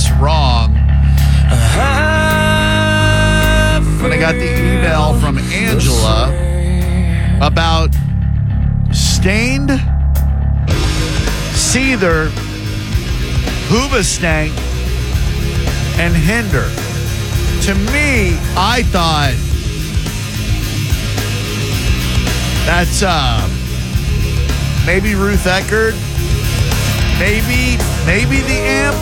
this wrong when I got the email from Angela about Stained, Seether, Hoobastank, and Hinder. To me, I thought that's maybe Ruth Eckerd, maybe the Amp.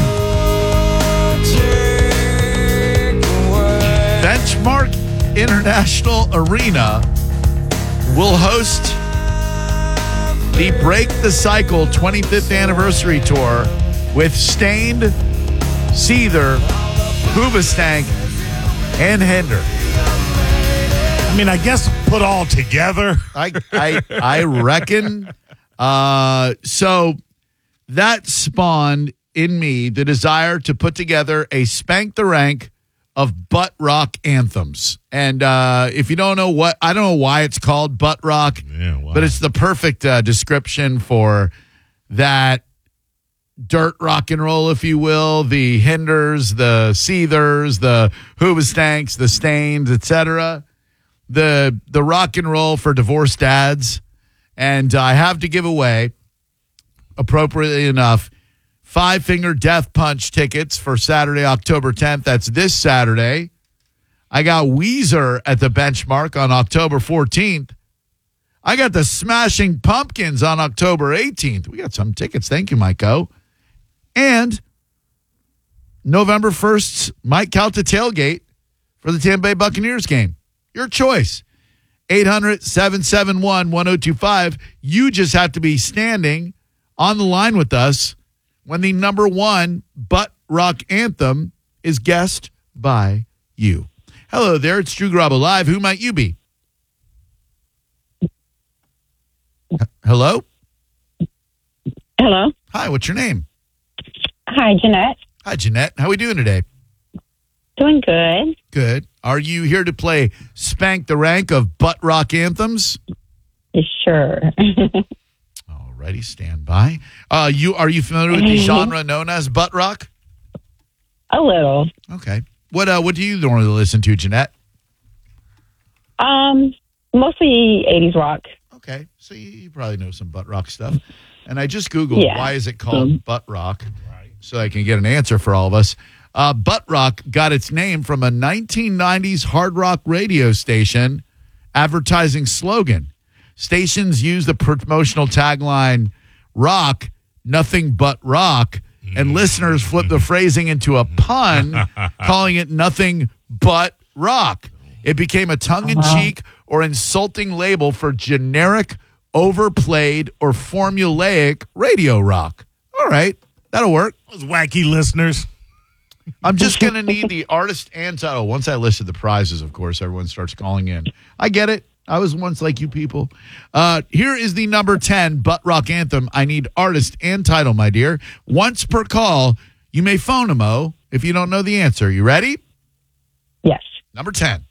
Benchmark International Arena will host the Break the Cycle 25th Anniversary Tour with Stained, Seether, Hoobastank, and Hinder. I mean, I guess put all together. I reckon. So that spawned in me the desire to put together a Spank the Rank of butt rock anthems. And if you don't know what, I don't know why it's called butt rock, but it's the perfect description for that dirt rock and roll, if you will, the Hinders, the Seethers, the Hoobastanks, the Stains, etc. The rock and roll for divorced dads. And I have to give away, appropriately enough, Five Finger Death Punch tickets for Saturday, October 10th. That's this Saturday. I got Weezer at the Benchmark on October 14th. I got the Smashing Pumpkins on October 18th. We got some tickets. Thank you, Mike-O. And November 1st's Mike Calta tailgate for the Tampa Bay Buccaneers game. Your choice. 800-771-1025. You just have to be standing on the line with us when the number one butt rock anthem is guessed by you. Hello there. It's Drew Garabo Live. Who might you be? Hello? Hello. Hi, what's your name? Hi, Jeanette. Hi, Jeanette. How are we doing today? Doing good. Good. Are you here to play Spank the Rank of butt rock anthems? Sure. Alrighty, stand by. Are you familiar with the genre known as butt rock? A little. Okay. What do you normally listen to, Jeanette? Mostly 80s rock. Okay, so you probably know some butt rock stuff. And I just Googled why is it called butt rock, so I can get an answer for all of us. Butt rock got its name from a 1990s hard rock radio station advertising slogan. Stations use the promotional tagline, rock, nothing but rock, and listeners flip the phrasing into a pun, calling it nothing but rock. It became a tongue-in-cheek or insulting label for generic, overplayed, or formulaic radio rock. All right, that'll work. Those wacky listeners. I'm just going to need the artist and title. Once I listed the prizes, of course, everyone starts calling in. I get it. I was once like you people. Here is the number 10 butt rock anthem. I need artist and title, my dear. Once per call, you may phone them, if you don't know the answer. You ready? Yes. Number 10.